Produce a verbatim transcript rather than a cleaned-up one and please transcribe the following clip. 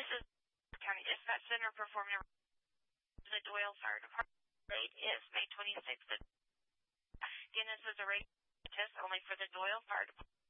This is County Dispatch Center performing the Doyle Fire Department. Date is May twenty-sixth. Again, this is a radio test only for the Doyle Fire Department.